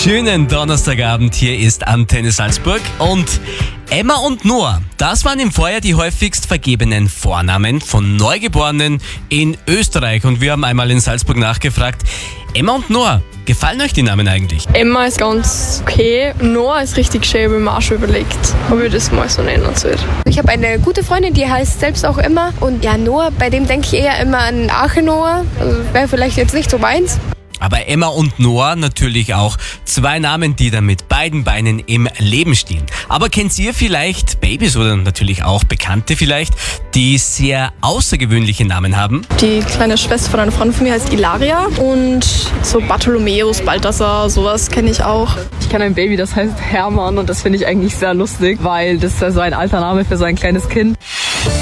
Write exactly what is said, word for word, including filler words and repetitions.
Schönen Donnerstagabend, hier ist Antenne Salzburg und Emma und Noah, das waren im Vorjahr die häufigst vergebenen Vornamen von Neugeborenen in Österreich und wir haben einmal in Salzburg nachgefragt. Emma und Noah, gefallen euch die Namen eigentlich? Emma ist ganz okay, Noah ist richtig schön, habe ich mir auch schon überlegt, ob ich das mal so nennen soll. Ich habe eine gute Freundin, die heißt selbst auch Emma. Und ja, Noah, bei dem denke ich eher immer an Arche Noah. Also wäre vielleicht jetzt nicht so meins. Aber Emma und Noah natürlich auch zwei Namen, die da mit beiden Beinen im Leben stehen. Aber kennt ihr vielleicht Babys oder natürlich auch Bekannte vielleicht, die sehr außergewöhnliche Namen haben? Die kleine Schwester von einer Freundin von mir heißt Ilaria und so Bartholomäus, Balthasar, sowas kenne ich auch. Ich kenne ein Baby, das heißt Hermann und das finde ich eigentlich sehr lustig, weil das ist ja so ein alter Name für so ein kleines Kind.